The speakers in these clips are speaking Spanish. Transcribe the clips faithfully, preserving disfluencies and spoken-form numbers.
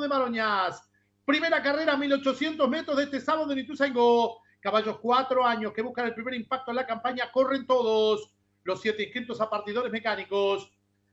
de Maroñas. Primera carrera, mil ochocientos metros de este sábado en Ituzaingó. Caballos cuatro años que buscan el primer impacto en la campaña. Corren todos. Los siete inscritos a partidores mecánicos.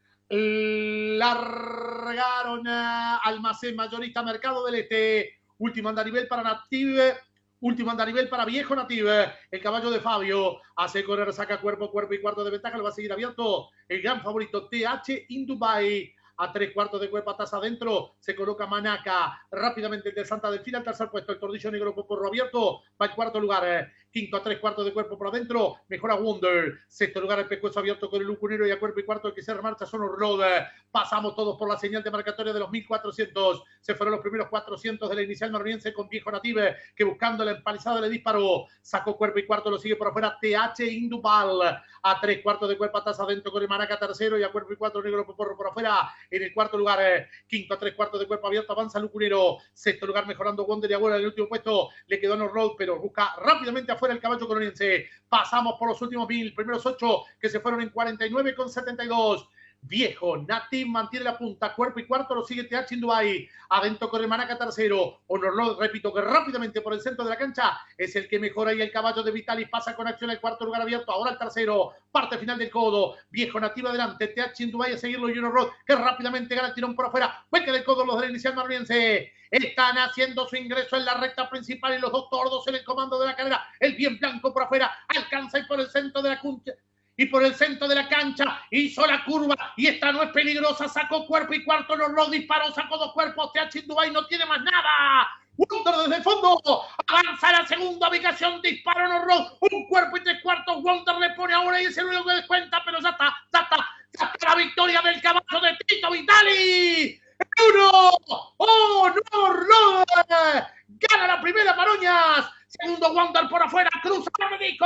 Largaron a Almacén Mayorista Mercado del Este. Último andarivel para Native. Último andarivel para Viejo Native. El caballo de Fabio hace correr, saca cuerpo, cuerpo y cuarto de ventaja. Lo va a seguir abierto el gran favorito T H in Dubai. A tres cuartos de cuerpo, atrás adentro, se coloca Manaca. Rápidamente el de Santa Delfina al tercer puesto. El tordillo negro por porro abierto. Va al cuarto lugar. Quinto a tres cuartos de cuerpo por adentro. Mejora Wonder. Sexto lugar el pescuezo abierto con el lucunero y a cuerpo y cuarto el que se remarcha son Orlod. Pasamos todos por la señal de marcatoria de los mil cuatrocientos. Se fueron los primeros cuatrocientos de la inicial maroniense con Viejo Native, que buscando la empalizada le disparó. Sacó cuerpo y cuarto, lo sigue por afuera T H Indubal. A tres cuartos de cuerpo, atrás adentro con el Manaca tercero y a cuerpo y cuarto negro por porro por afuera. En el cuarto lugar, eh, quinto a tres cuartos de cuerpo abierto, avanza Lucunero. Sexto lugar mejorando Wonder y Agüero en el último puesto. Le quedó No Road, pero busca rápidamente afuera el caballo coloniense. Pasamos por los últimos mil, primeros ocho que se fueron en cuarenta y nueve con setenta y dos. Viejo Nativ mantiene la punta, cuerpo y cuarto lo sigue T H in Dubai. Adentro con el Manaca tercero. Honorlord, repito, que rápidamente por el centro de la cancha es el que mejora y el caballo de Vitalis pasa con acción el cuarto lugar abierto. Ahora el tercero, parte final del codo. Viejo Nativ adelante, T H in Dubai a seguirlo y Honorlord que rápidamente gana el tirón por afuera. Hueca del codo los de la inicial maroniense. Están haciendo su ingreso en la recta principal y los dos tordos en el comando de la carrera. El bien blanco por afuera alcanza y por el centro de la cancha. Y por el centro de la cancha hizo la curva y esta no es peligrosa, sacó cuerpo y cuarto, los dos disparó, sacó dos cuerpos, T H in Dubai no tiene más nada. Wonder desde el fondo, avanza a la segunda ubicación, disparo en horror, un cuerpo y tres cuartos, Wonder le pone ahora y es el único que descuenta, pero ya está, ya está, ya está la victoria del caballo de Tito Vitali. ¡Uno! ¡Oh, no, no! ¡Gana la primera Maroñas! Segundo Wonder por afuera, cruza el médico.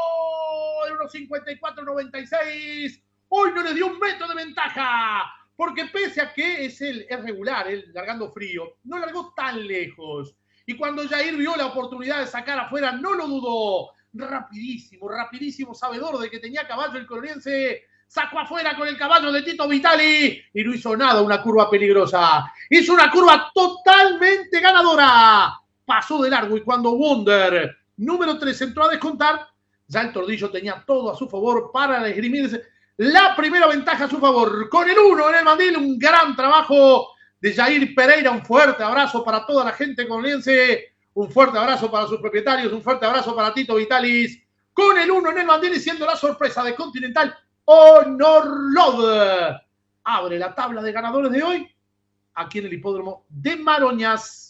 uno cincuenta y cuatro noventa y seis. Hoy no le dio un metro de ventaja. Porque pese a que es, el, es regular, el largando frío, no largó tan lejos. Y cuando Jair vio la oportunidad de sacar afuera, no lo dudó. Rapidísimo, rapidísimo, sabedor de que tenía caballo el coloniense. Sacó afuera con el caballo de Tito Vitali y no hizo nada, una curva peligrosa. Hizo una curva totalmente ganadora. Pasó de largo y cuando Wonder, número tres, entró a descontar, ya el tordillo tenía todo a su favor para esgrimirse la primera ventaja a su favor. Con el uno en el mandil, un gran trabajo de Jair Pereira. Un fuerte abrazo para toda la gente coloniense, un fuerte abrazo para sus propietarios, un fuerte abrazo para Tito Vitalis. Con el uno en el mandil y siendo la sorpresa de Continental, Honorlord abre la tabla de ganadores de hoy aquí en el hipódromo de Maroñas.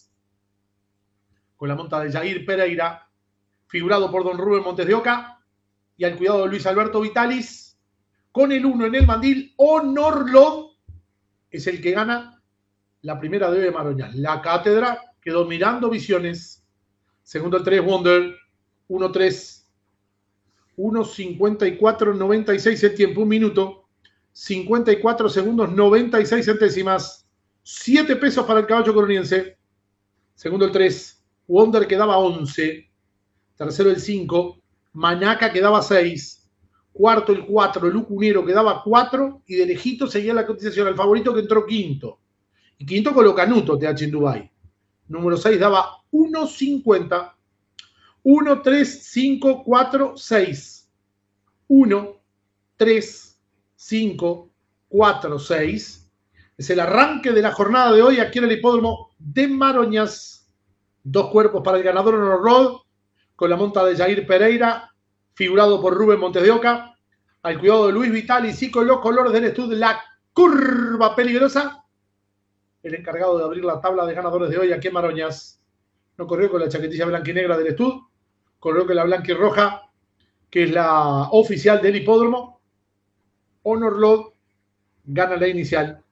Con la monta de Jair Pereira, figurado por don Rubén Montes de Oca, y al cuidado de Luis Alberto Vitalis. Con el uno en el mandil, Honorlord es el que gana la primera de hoy de Maroñas. La cátedra quedó mirando visiones. Segundo el tres, Wonder, uno tres, uno cincuenta y cuatro noventa y seis el tiempo, un minuto, cincuenta y cuatro segundos, noventa y seis centésimas, siete pesos para el caballo coloniense. Segundo el tres, Wonder quedaba once, tercero el cinco, Manaca quedaba seis, cuarto el cuatro, Lucunero quedaba cuatro y de lejito seguía la cotización el favorito que entró quinto. Y quinto con lo Canuto, T H in Dubai. Número seis daba uno cincuenta, uno, tres, cinco, cuatro, seis. uno, tres, cinco, cuatro, seis. Es el arranque de la jornada de hoy aquí en el hipódromo de Maroñas. Dos cuerpos para el ganador en Honorlord, con la monta de Jair Pereira, figurado por Rubén Montes de Oca, al cuidado de Luis Vitalis y con los colores del estudio, la curva peligrosa. El encargado de abrir la tabla de ganadores de hoy aquí en Maroñas. No corrió con la chaquetilla blanca y negra del estudio, corrió con la blanca y roja, que es la oficial del hipódromo. Honorlord gana la inicial.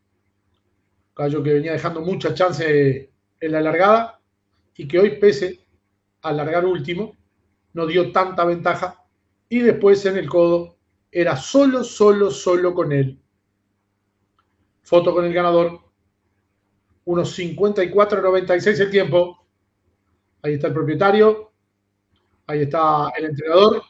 Caballo que venía dejando mucha chance en la largada y que hoy, pese a largar último, no dio tanta ventaja y después en el codo era solo, solo, solo con él. Foto con el ganador. Unos cincuenta y cuatro noventa y seis el tiempo. Ahí está el propietario. Ahí está el entrenador.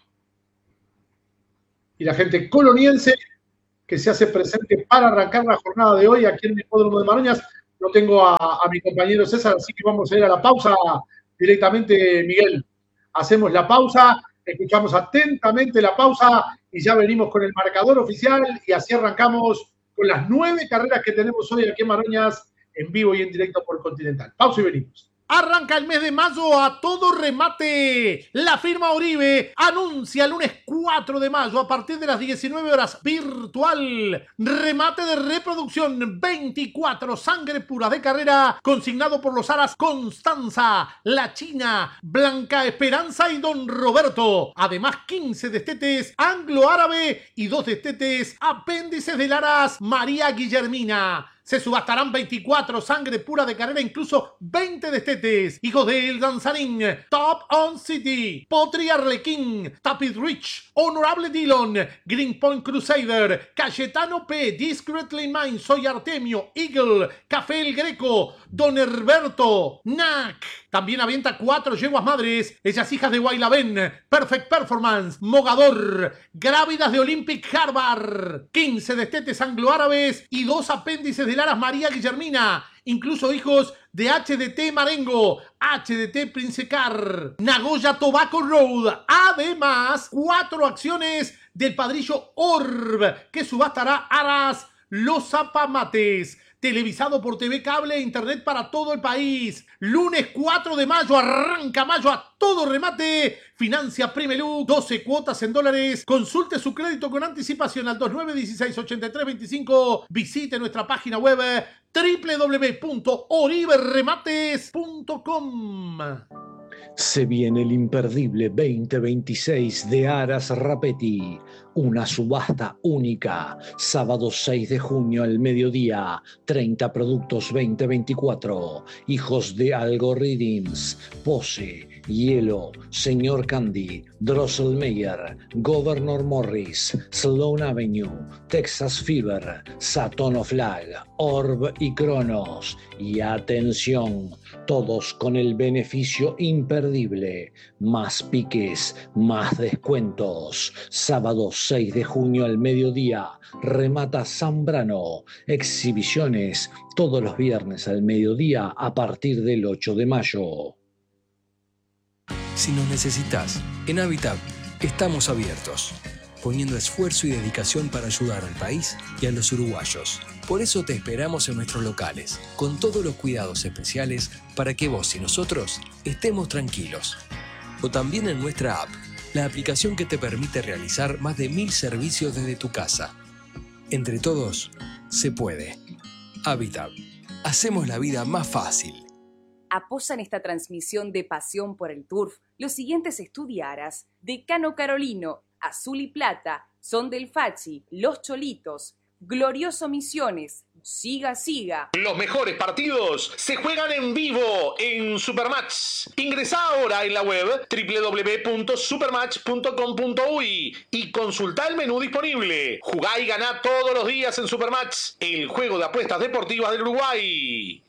Y la gente coloniense que se hace presente para arrancar la jornada de hoy aquí en el hipódromo de Maroñas. no tengo a, a mi compañero César, así que vamos a ir a la pausa directamente, Miguel. Hacemos la pausa, escuchamos atentamente la pausa y ya venimos con el marcador oficial y así arrancamos con las nueve carreras que tenemos hoy aquí en Maroñas, en vivo y en directo por Continental. Pausa y venimos. Arranca el mes de mayo a todo remate. La firma Oribe anuncia el lunes cuatro de mayo a partir de las diecinueve horas virtual. Remate de reproducción veinticuatro, sangre pura de carrera, consignado por los aras Constanza, La China, Blanca Esperanza y Don Roberto. Además quince destetes anglo-árabe y dos destetes apéndices del aras María Guillermina. Se subastarán veinticuatro, sangre pura de carrera, incluso veinte destetes. Hijos de El Danzarín, Top On City, Potri Arlequín, Tapit Rich, Honorable Dillon, Greenpoint Crusader, Cayetano P, Discreetly Mine, Soy Artemio, Eagle, Café El Greco, Don Herberto, Nac. También avienta cuatro yeguas madres, ellas hijas de Guaylabén, Perfect Performance, Mogador, Grávidas de Olympic Harvard, quince destetes anglo-árabes y dos apéndices de Laras María Guillermina, incluso hijos de H D T Marengo, H D T Princecar, Nagoya Tobacco Road. Además, cuatro acciones del padrillo Orb, que subastará aras Los Zapamates. Televisado por T V Cable e Internet para todo el país. Lunes cuatro de mayo, arranca mayo a todo remate. Financia Primelux, doce cuotas en dólares. Consulte su crédito con anticipación al dos nueve uno seis, ocho tres dos cinco. Visite nuestra página web doble u doble u doble u punto oribe remates punto com. Se viene el imperdible veinte veintiséis de Aras Rapetti, una subasta única, sábado seis de junio al mediodía, treinta productos veinte veinticuatro, hijos de Algorithms, Pose, Hielo, Señor Candy, Drosselmeyer, Governor Morris, Sloan Avenue, Texas Fever, Saturn Flag, Orb y Cronos. Y atención, todos con el beneficio imperdible, más piques, más descuentos. Sábado seis de junio al mediodía, remata Zambrano. Exhibiciones todos los viernes al mediodía a partir del ocho de mayo. Si nos necesitas, en Habitat estamos abiertos, poniendo esfuerzo y dedicación para ayudar al país y a los uruguayos. Por eso te esperamos en nuestros locales, con todos los cuidados especiales para que vos y nosotros estemos tranquilos. O también en nuestra app, la aplicación que te permite realizar más de mil servicios desde tu casa. Entre todos, se puede. Habitat. Hacemos la vida más fácil. Apoyan esta transmisión de Pasión por el Turf los siguientes estudiaras: Decano Carolino, Azul y Plata, Son del Fachi, Los Cholitos, Glorioso Misiones, Siga Siga. Los mejores partidos se juegan en vivo en Supermatch. Ingresá ahora en la web doble u doble u doble u punto supermatch punto com punto uy y consultá el menú disponible. Jugá y ganá todos los días en Supermatch, el juego de apuestas deportivas del Uruguay.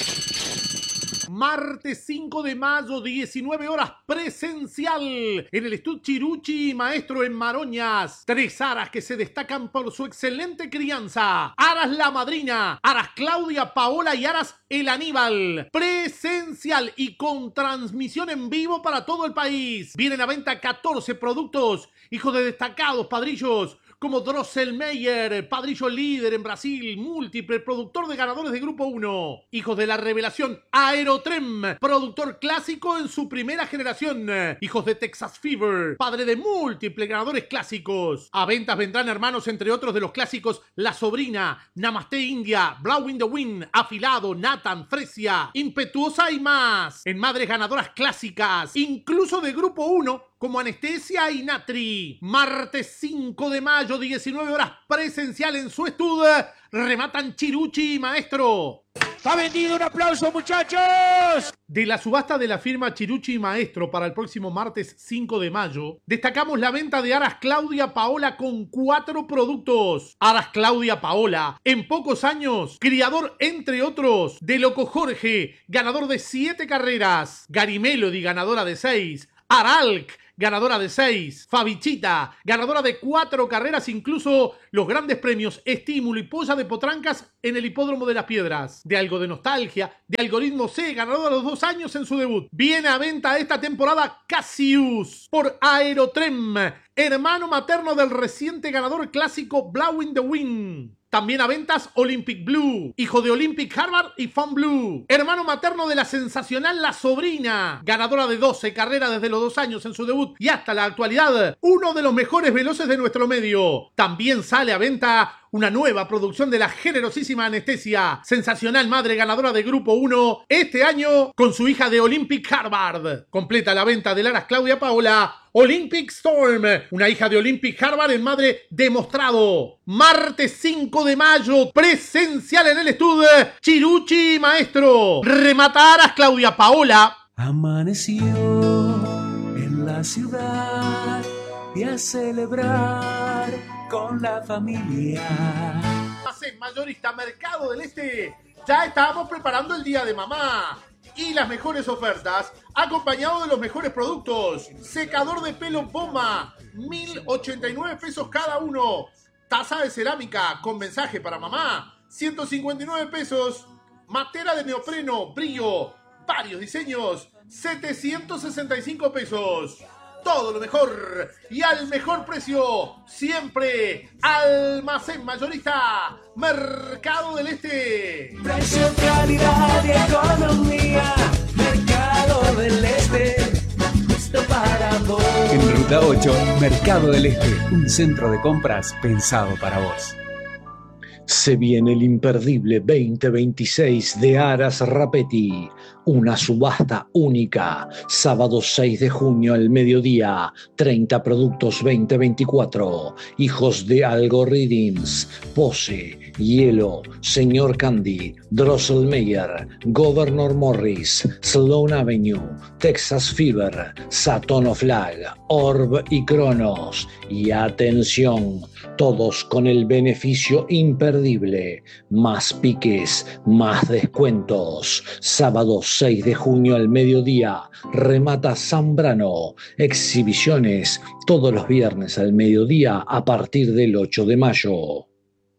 Martes cinco de mayo, diecinueve horas, presencial en el Estudio Chiruchi Maestro en Maroñas. Tres aras que se destacan por su excelente crianza: Aras La Madrina, Aras Claudia Paola y Aras El Aníbal. Presencial y con transmisión en vivo para todo el país. Vienen a venta catorce productos, hijos de destacados padrillos como Drosselmeyer, padrillo líder en Brasil, múltiple productor de ganadores de Grupo uno. Hijos de la revelación Aerotrem, productor clásico en su primera generación. Hijos de Texas Fever, padre de múltiples ganadores clásicos. A ventas vendrán hermanos, entre otros, de los clásicos La Sobrina, Namaste India, Blowing the Wind, Afilado, Nathan, Fresia, Impetuosa y más. En madres ganadoras clásicas, incluso de Grupo uno, como Anestesia y Natri. Martes cinco de mayo, diecinueve horas, presencial en su estudio. Rematan Chiruchi y Maestro. ¡Está vendido! ¡Un aplauso, muchachos! De la subasta de la firma Chiruchi y Maestro para el próximo martes cinco de mayo, destacamos la venta de Aras Claudia Paola con cuatro productos. Aras Claudia Paola, en pocos años, criador, entre otros, de Loco Jorge, ganador de siete carreras. Gary Melody, ganadora de seis. Aralc, ganadora de seis. Fabichita, ganadora de cuatro carreras, incluso los grandes premios Estímulo y Polla de Potrancas en el Hipódromo de las Piedras. De Algo de Nostalgia, de Algoritmo C, ganadora a los dos años en su debut. Viene a venta esta temporada Cassius por Aerotrem, hermano materno del reciente ganador clásico Blowing the Wind. También a ventas Olympic Blue, hijo de Olympic Harvard y Fun Blue. Hermano materno de la sensacional La Sobrina, ganadora de doce carreras desde los dos años en su debut y hasta la actualidad, uno de los mejores veloces de nuestro medio. También sale a venta una nueva producción de la generosísima Anestesia, sensacional madre ganadora de Grupo uno, este año con su hija de Olympic Harvard. Completa la venta de Laras Claudia Paola, Olympic Storm, una hija de Olympic Harvard en madre demostrado. Martes cinco de mayo, presencial en el estudio, Chiruchi Maestro. Remata Aras Claudia Paola. Amaneció en la ciudad y a celebrar con la familia. En Mayorista Mercado del Este, ya estábamos preparando el Día de Mamá y las mejores ofertas, acompañado de los mejores productos. Secador de pelo Poma, mil ochenta y nueve pesos cada uno. Taza de cerámica con mensaje para mamá, ciento cincuenta y nueve pesos. Matera de neopreno, brillo, varios diseños, setecientos sesenta y cinco pesos. Todo lo mejor y al mejor precio, siempre. Almacén Mayorista Mercado del Este. Precio, calidad y economía. Mercado del Este, justo para vos. En Ruta ocho, Mercado del Este, un centro de compras pensado para vos. Se viene el imperdible veinte veintiséis de Aras Rapetti, una subasta única, sábado seis de junio al mediodía, treinta productos veinte veinticuatro, hijos de Algorithms, Pose, Hielo, Señor Candy, Drosselmeyer, Governor Morris, Sloan Avenue, Texas Fever, Saturn Flag, Orb y Cronos. Y atención, todos con el beneficio imperdible, más piques, más descuentos. Sábado seis de junio al mediodía, remata Zambrano. Exhibiciones todos los viernes al mediodía a partir del ocho de mayo.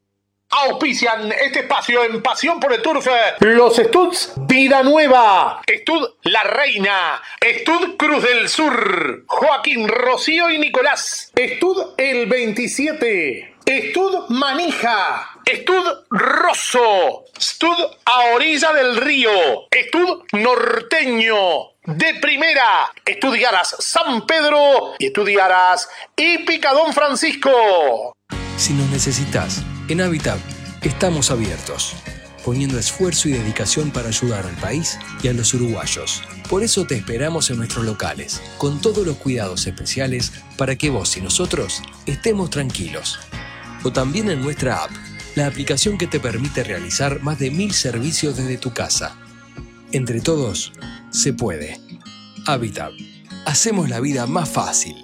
Auspician este espacio en Pasión por el Turf los Studs Vida Nueva, Stud La Reina, Stud Cruz del Sur, Joaquín, Rocío y Nicolás, Stud El veintisiete, Stud Manija, Stud Rosso, Stud A Orilla del Río, Stud Norteño, de primera, Estudiaras San Pedro y Estudiaras y Picadón Francisco. Si nos necesitas, en Habitat estamos abiertos, poniendo esfuerzo y dedicación para ayudar al país y a los uruguayos. Por eso te esperamos en nuestros locales, con todos los cuidados especiales para que vos y nosotros estemos tranquilos. O también en nuestra app, la aplicación que te permite realizar más de mil servicios desde tu casa. Entre todos, se puede. Habitat. Hacemos la vida más fácil.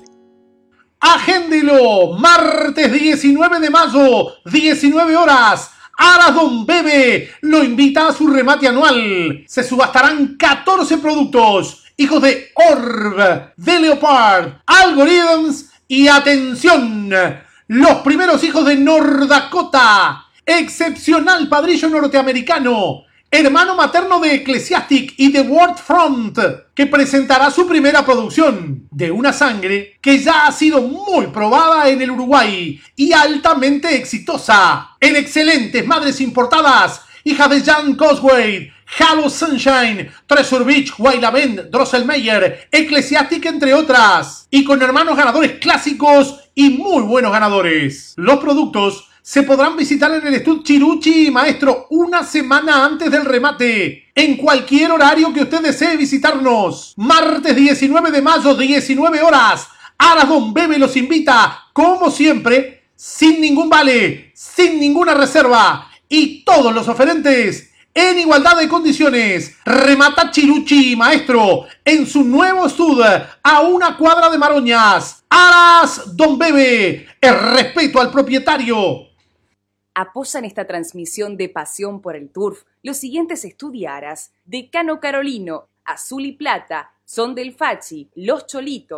Agéndelo, martes diecinueve de mayo, diecinueve horas. Aras Don Bebe lo invita a su remate anual. Se subastarán catorce productos, hijos de Orb, de Leopard, Algorithms y atención, los primeros hijos de Nordakota, excepcional padrillo norteamericano, hermano materno de Ecclesiastic y de World Front, que presentará su primera producción de una sangre que ya ha sido muy probada en el Uruguay y altamente exitosa en excelentes madres importadas, hijas de Jan Cosway, Halo Sunshine, Treasure Beach, Wailavend, Drosselmeyer, Ecclesiastic, entre otras, y con hermanos ganadores clásicos y muy buenos ganadores. Los productos se podrán visitar en el estudio Chiruchi Maestro una semana antes del remate, en cualquier horario que usted desee visitarnos. Martes diecinueve de mayo, diecinueve horas. Aras Don Bebe los invita, como siempre, sin ningún vale, sin ninguna reserva, y todos los oferentes en igualdad de condiciones. Remata Chiruchi Maestro en su nuevo estudio a una cuadra de Maroñas. Aras Don Bebe, el respeto al propietario. Apoyan esta transmisión de Pasión por el Turf los siguientes estudiaras: Decano Carolino, Azul y Plata, Son del Fachi, Los Cholitos,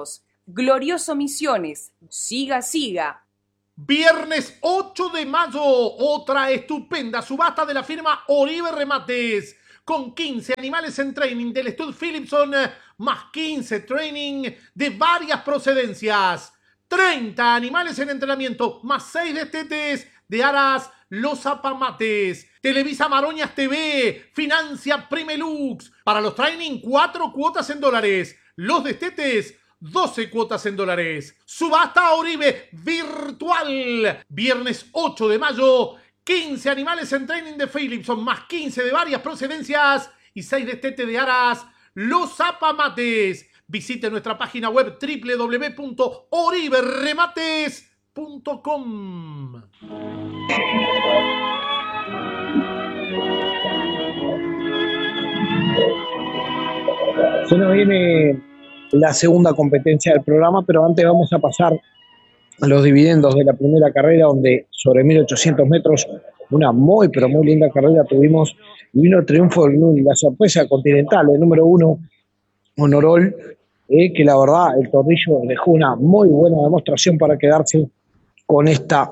Glorioso Misiones, siga, siga. Viernes ocho de mayo, otra estupenda subasta de la firma Oribe Remates, con quince animales en training del Stud Philipson, más quince training de varias procedencias. treinta animales en entrenamiento, más seis destetes de Aras Los Apamates. Televisa Maroñas T V, financia Primelux. Para los training, cuatro cuotas en dólares. Los destetes, doce cuotas en dólares. Subasta Oribe virtual. Viernes ocho de mayo, quince animales en training de Philipson, más quince de varias procedencias y seis destetes de Aras Los Apamates. Visite nuestra página web doble u doble u doble u punto oribe remates punto com. Se nos viene la segunda competencia del programa, pero antes vamos a pasar a los dividendos de la primera carrera, donde sobre mil ochocientos metros, una muy pero muy linda carrera tuvimos, y vino el triunfo, la sorpresa continental, el número uno, Honorol, eh, que la verdad el Tornillo dejó una muy buena demostración para quedarse con esta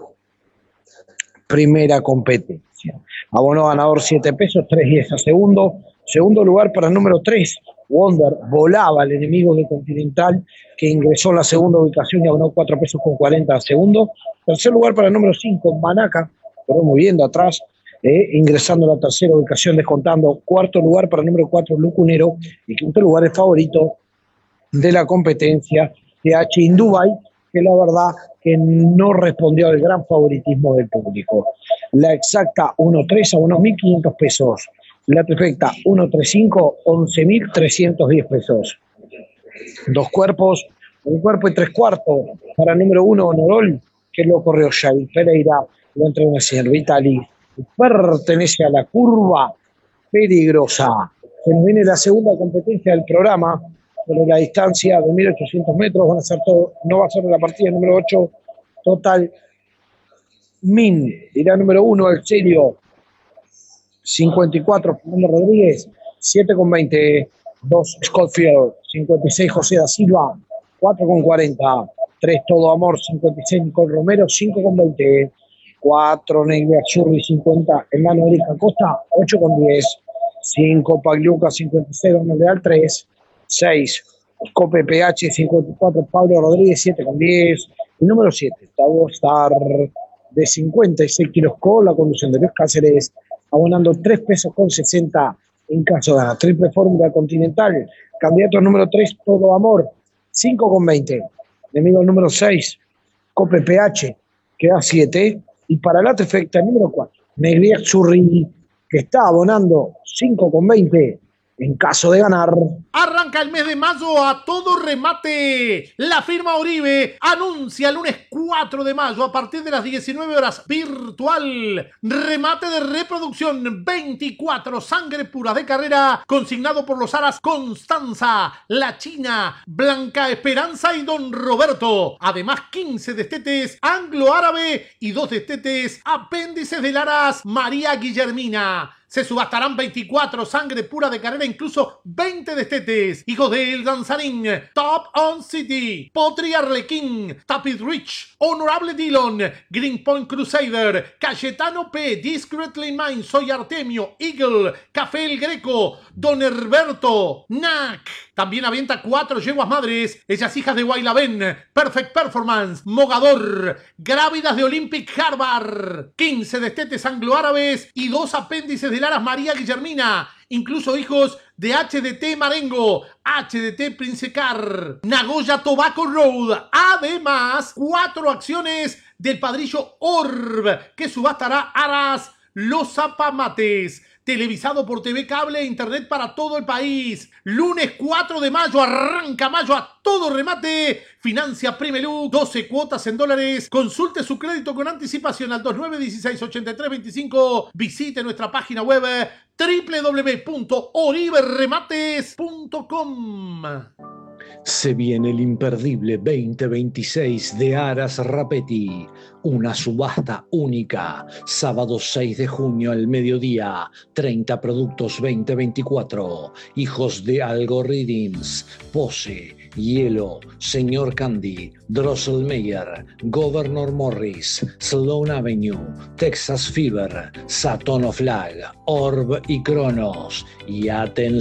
primera competencia. Abono ganador siete pesos, tres diez a segundo. Segundo lugar para el número tres, Wonder, volaba el enemigo de Continental, que ingresó en la segunda ubicación y abonó cuatro pesos con cuarenta a segundo. Tercer lugar para el número cinco, Manaca, pero muy bien de atrás, eh, ingresando a la tercera ubicación, descontando. Cuarto lugar para el número cuatro, Lucunero, y quinto lugar el favorito de la competencia, T H in Dubai, que la verdad que no respondió al gran favoritismo del público. La exacta uno tres a unos mil quinientos pesos. La perfecta uno tres cinco, once mil trescientos diez pesos. Dos cuerpos, un cuerpo y tres cuartos para el número uno, Honorol, que lo corrió Xavi Pereira, lo entregó el señor Vitali, pertenece a la curva peligrosa. Se nos viene la segunda competencia del programa, sobre la distancia de mil ochocientos metros, van a ser todo, no va a ser la partida número ocho, Total Min, irá número uno, el serio, cincuenta y cuatro, Fernando Rodríguez, siete con veinte, dos Scottfield, cincuenta y seis, José da Silva, cuatro con cuarenta, tres Todo Amor, cincuenta y seis, Nicole Romero, cinco con veinte, cuatro Negra Churri, cincuenta, Hermano Erika Costa, ocho con diez, cinco Pagliuca, cincuenta y seis, Donald Leal, tres, seis Cope P H, cincuenta y cuatro, Pablo Rodríguez, siete con diez, y número siete, Tavo Star, de cincuenta y seis kilos, con la conducción de Luis Cáceres, abonando tres pesos con sesenta en caso de la triple fórmula continental. Candidato número tres, Todo Amor, cinco con veinte. Enemigo número seis, Cope P H, que da siete. Y para la trifecta, número cuatro, Negriac Zurri, que está abonando cinco con veinte en caso de ganar. Arranca el mes de mayo a todo remate. La firma Oribe anuncia el lunes cuatro de mayo a partir de las diecinueve horas virtual. Remate de reproducción veinticuatro, sangre pura de carrera, consignado por los Aras Constanza, La China, Blanca Esperanza y Don Roberto. Además, quince destetes anglo-árabe y dos destetes apéndices del Aras María Guillermina. Se subastarán veinticuatro, sangre pura de carrera, incluso veinte destetes. Hijos de El Danzarín, Top On City, Potri Arlequín, Tapit Rich, Honorable Dillon, Greenpoint Crusader, Cayetano P, Discreetly Mine, Soy Artemio, Eagle, Café El Greco, Don Herberto, Nac. También avienta cuatro yeguas madres, ellas hijas de Guaylabén, Perfect Performance, Mogador, Grávidas de Olympic Harvard, quince destetes anglo-árabes y dos apéndices de Aras María Guillermina, incluso hijos de H D T Marengo, H D T Princecar, Nagoya Tobacco Road. Además, cuatro acciones del Padrillo Orb, que subastará Aras Los Apamates. Televisado por T V Cable e Internet para todo el país. Lunes cuatro de mayo, arranca mayo a todo remate. Financia Primelux, doce cuotas en dólares. Consulte su crédito con anticipación al dos nueve uno seis, ocho tres dos cinco. Visite nuestra página web doble u doble u doble u punto oribe remates punto com. Se viene el imperdible veinte veintiséis de Aras Rapetti, una subasta única, sábado seis de junio al mediodía, treinta productos veinte veinticuatro, hijos de Algorithms, Pose, Hielo, Señor Candy, Drosselmeyer, Governor Morris, Sloan Avenue, Texas Fever, Saturn of Flag, Orb y Cronos. Y atención.